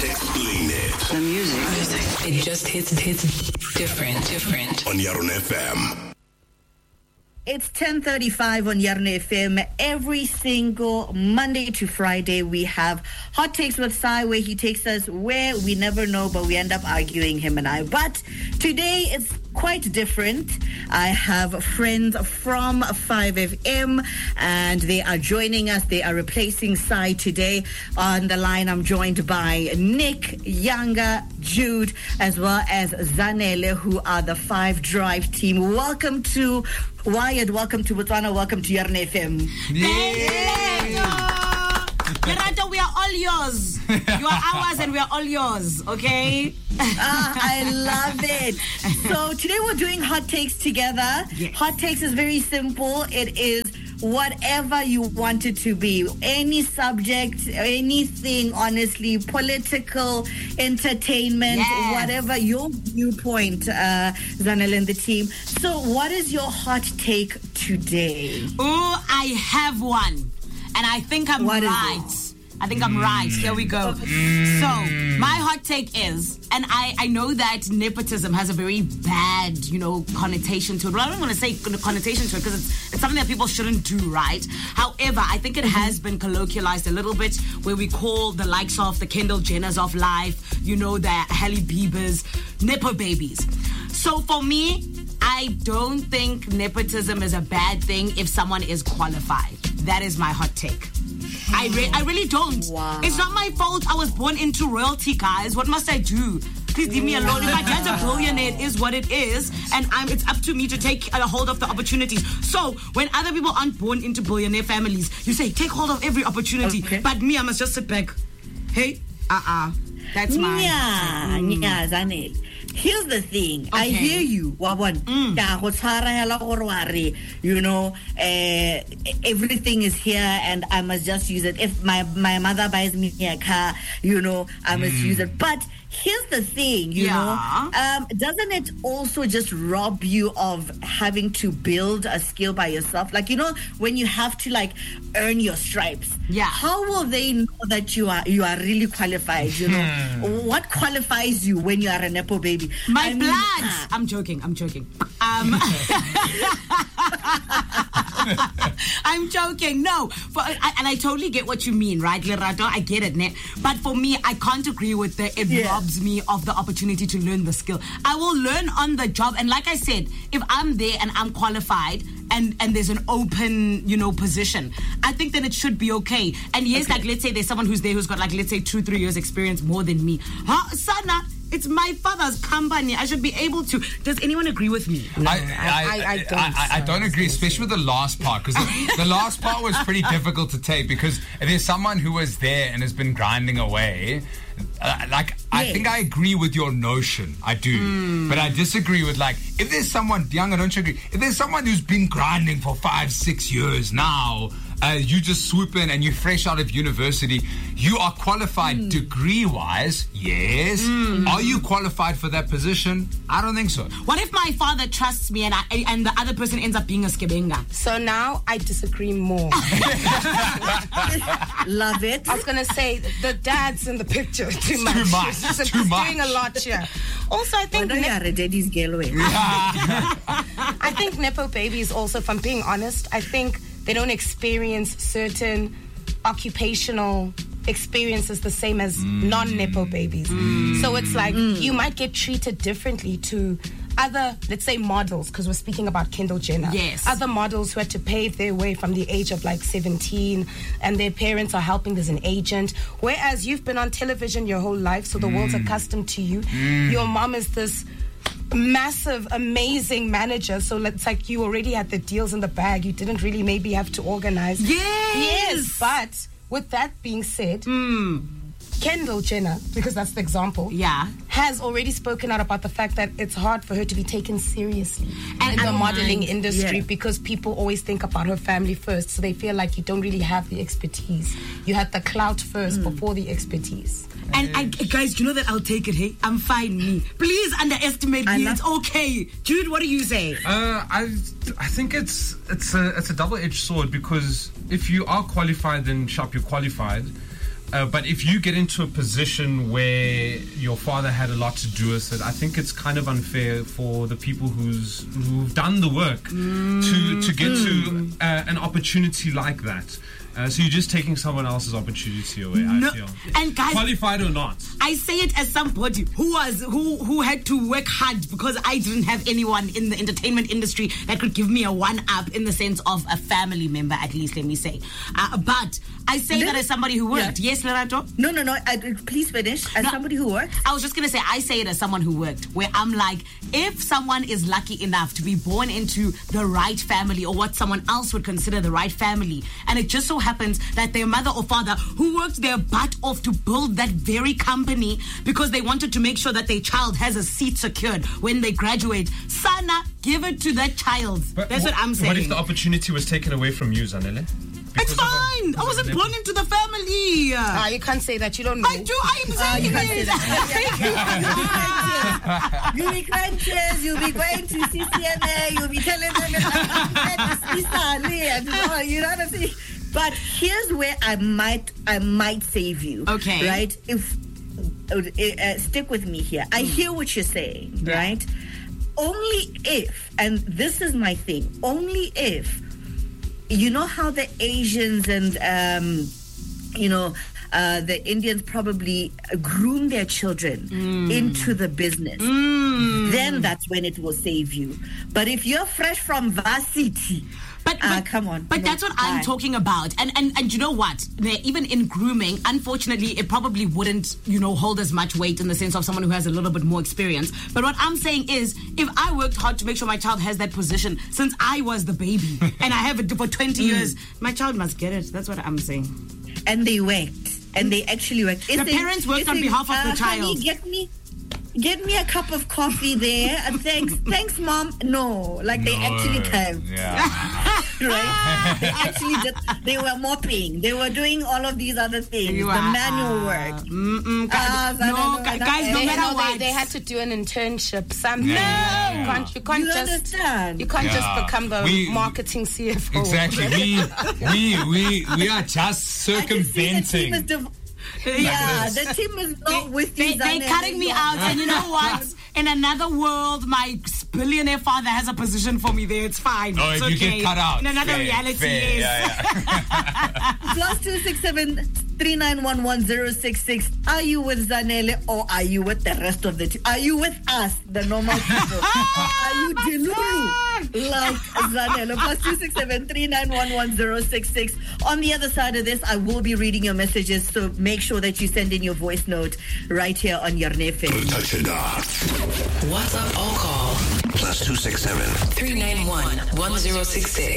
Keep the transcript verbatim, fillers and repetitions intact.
Explain it. The music. It just hits, it hits different, different. On Yaron F M. It's ten thirty-five on Yaron F M. Every single Monday to Friday, we have Hot Takes with Sai, where he takes us where we never know, but we end up arguing, him and I. But today, it's quite different. I have friends from five F M, and they are joining us. They are replacing Sai today. On the line, I'm joined by Nick, Yanga, Jude, as well as Zanele, who are the Five Drive team. Welcome to Wired, welcome to Botswana, welcome to Yaron F M. Yeah. Lerato, we are all yours. You are ours and we are all yours, okay? Ah, I love it. So today we're doing Hot Takes together. Yes. Hot Takes is very simple. It is whatever you want it to be. Any subject, anything, honestly, political, entertainment, Yes. whatever your viewpoint, uh, Zanel and the team. So what is your hot take today? Oh, I have one. And I think I'm What is right. I think I'm right. Here we go. So, my hot take is, and I, I know that nepotism has a very bad, you know, connotation to it. Well, I don't want to say connotation to it because it's, it's something that people shouldn't do, right? However, I think it has been colloquialized a little bit where we call the likes of the Kendall Jenners of life, you know, the Halle Biebers, nepo babies. So, for me, I don't think nepotism is a bad thing if someone is qualified. That is my hot take. I, re- I really don't. Wow. It's not my fault I was born into royalty, guys. What must I do? Please leave me alone. If my dad's a billionaire, it is what it is. And I'm, it's up to me to take a hold of the opportunities. So, when other people aren't born into billionaire families, you say, take hold of every opportunity. Okay. But me, I must just sit back. Hey, uh-uh. That's my Yeah, yeah, Zanel. Here's the thing. I Okay. hear you. Wabon. Mm. You know, uh, everything is here and I must just use it. If my, my mother buys me a car, you know, I must use it. But here's the thing, you Yeah. know, um, doesn't it also just rob you of having to build a skill by yourself? Like, you know, when you have to like earn your stripes. Yeah. How will they know that you are you are really qualified? You know, what qualifies you when you are a nepo baby? My I mean, blood. ah, I'm joking. I'm joking. Um, I'm joking. No, for, I, and I totally get what you mean, right, Lerato? I get it, ne? But for me, I can't agree with the. It Yeah. robs me of the opportunity to learn the skill. I will learn on the job, and like I said, if I'm there and I'm qualified, and and there's an open, you know, position, I think then it should be okay. And yes, like let's say there's someone who's there who's got like let's say two, three years experience more than me. Huh, Sana? It's my father's company. I should be able to. Does anyone agree with me? I, I, I, I, don't, I, I don't agree, especially with the last part, because the, the last part was pretty difficult to take, because if there's someone who was there and has been grinding away, uh, like, yes. I think I agree with your notion. I do. Mm. But I disagree with, like, if there's someone, young, I don't agree, if there's someone who's been grinding for five, six years now, Uh, you just swoop in and you're fresh out of university. You are qualified mm. degree-wise, yes. Mm. Are you qualified for that position? I don't think so. What if my father trusts me and I, and the other person ends up being a skebenga? So now I disagree more. Love it. I was going to say the dad's in the picture too much. Too much. He's, too he's much. doing a lot here. Also, I think Why don't you are a daddy's girl way? I think nepo babies also, if I'm being honest, I think they don't experience certain occupational experiences the same as mm. non-nepo babies. Mm. So it's like mm. you might get treated differently to other, let's say, models, because we're speaking about Kendall Jenner. Yes. Other models who had to pave their way from the age of like seventeen, and their parents are helping as an agent. Whereas you've been on television your whole life, so the mm. world's accustomed to you. Mm. Your mom is this massive, amazing manager, so it's like you already had the deals in the bag. You didn't really maybe have to organize. Yes. Yes, but with that being said, mm. Kendall Jenner, because that's the example, yeah, has already spoken out about the fact that it's hard for her to be taken seriously and in the modeling mind. industry, yeah. because people always think about her family first, so they feel like you don't really have the expertise. You had the clout first mm. before the expertise. And I, guys, you know that I'll take it, hey? I'm fine, me. Please underestimate me. It's okay. Jude, what do you say? Uh, I I think it's it's a it's a double-edged sword, because if you are qualified, then sharp, you're qualified. Uh, but if you get into a position where your father had a lot to do with it, I think it's kind of unfair for the people who's who've done the work mm. to to get to uh, an opportunity like that. Uh, so you're just taking someone else's opportunity away. No. I feel, and guys, qualified or not. I say it as somebody who was who who had to work hard because I didn't have anyone in the entertainment industry that could give me a one up in the sense of a family member, at least. Let me say, uh, but I say Then, that as somebody who worked. Yeah. Yes, Lerato? No, no, no. I, please finish. As No. somebody who works. I was just going to say, I say it as someone who worked, where I'm like, if someone is lucky enough to be born into the right family or what someone else would consider the right family, and it just so happens that their mother or father who worked their butt off to build that very company because they wanted to make sure that their child has a seat secured when they graduate, Sana, give it to that child. But That's what, what I'm saying. What if the opportunity was taken away from you, Zanele? It's fine. I wasn't born into the family. Ah, you can't say that. You don't know. I do. I'm Uh, saying you can't say it. that. You'll be crying tears. You'll be going to C C M A. You'll be telling them, you know what I'm saying? But here's where I might, I might save you. Okay. Right? If uh, uh, stick with me here. I hear what you're saying. Yeah. Right? Only if, and this is my thing. Only if. You know how the Asians and, um, you know, uh, the Indians probably groom their children mm. into the business. Mm. Then that's when it will save you. But if you're fresh from varsity, But, uh, but come on. But that's what I'm talking about. And, and and you know what? Even in grooming, unfortunately, it probably wouldn't, you know, hold as much weight in the sense of someone who has a little bit more experience. But what I'm saying is, if I worked hard to make sure my child has that position since I was the baby and I have it for twenty mm. years, my child must get it. That's what I'm saying. And they worked. And they actually worked. The it's parents a, worked on a, behalf of uh, the child. Honey, get me... Get me a cup of coffee there. And thanks, thanks, mom. No, like they No, actually came. Yeah. Right? They actually did. They were mopping. They were doing all of these other things. You the are, manual uh, work. Mm-mm, Ah, no, no, guys, no, guys, no They, matter know, what. they, they had to do an internship, something. Yeah. No, you can't, you can't You just understand? you can't Yeah. just become the We- marketing C F O. Exactly. We we we we are just I can see the team is circumventing. div- yeah, the team is not with They, you. they're Zanele. cutting me out, and you know what? In another world, my billionaire father has a position for me there. It's fine. Oh, It's if you okay. get cut out. In another fair, reality, fair, yes. yeah, yeah. Plus two six seven three nine one one zero six six. Are you with Zanele or are you with the rest of the team? Are you with us, the normal people? Or are you delulu like Zanele? Plus two six seven three nine one one zero six six. On the other side of this, I will be reading your messages, so make sure that you send in your voice note right here on your Nefe. Touch it up. WhatsApp or call Plus two six seven. three nine one one zero six six.